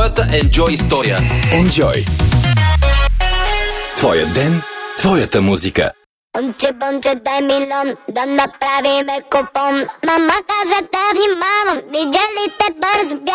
твоята Enjoy история. Enjoy. Твоя ден, твоята музика. Бонче, дай милион, да направиме купон. Мама каза да внимавам, видя ли те бързо